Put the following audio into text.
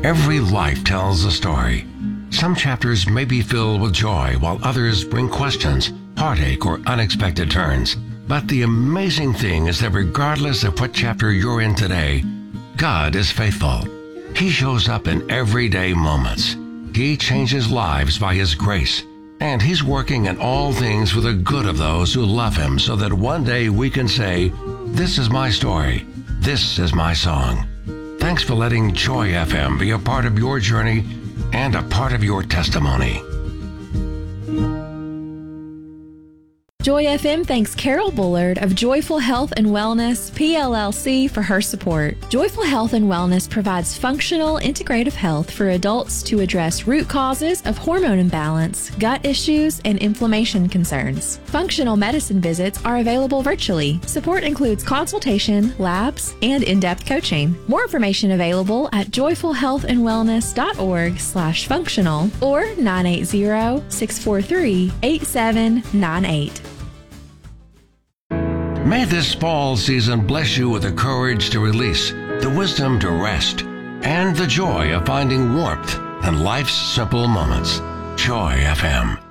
Every life tells a story. Some chapters may be filled with joy, while others bring questions, heartache, or unexpected turns. But the amazing thing is that regardless of what chapter you're in today, God is faithful. He shows up in everyday moments. He changes lives by His grace. And He's working in all things for the good of those who love Him, so that one day we can say, "This is my story. This is my song." Thanks for letting Joy FM be a part of your journey and a part of your testimony. Joy FM thanks Carol Bullard of Joyful Health and Wellness, PLLC, for her support. Joyful Health and Wellness provides functional, integrative health for adults to address root causes of hormone imbalance, gut issues, and inflammation concerns. Functional medicine visits are available virtually. Support includes consultation, labs, and in-depth coaching. More information available at joyfulhealthandwellness.org/functional or 980-643-8798. May this fall season bless you with the courage to release, the wisdom to rest, and the joy of finding warmth in life's simple moments. Joy FM.